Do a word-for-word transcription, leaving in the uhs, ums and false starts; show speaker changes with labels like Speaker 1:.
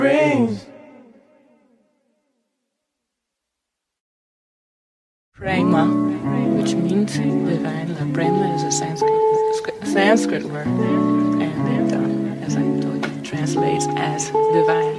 Speaker 1: Rings.
Speaker 2: Prema, which means divine love. Prema is a Sanskrit, Sanskrit word, and it, uh, as I told you, translates as divine